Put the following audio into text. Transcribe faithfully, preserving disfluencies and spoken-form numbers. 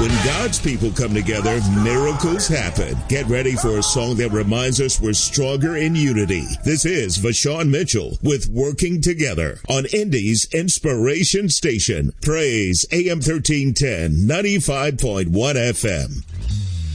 When God's people come together, miracles happen. Get ready for a song that reminds us we're stronger in unity. This is Vashawn Mitchell with Working Together on Indy's Inspiration Station. Praise A M thirteen ten, ninety-five point one F M.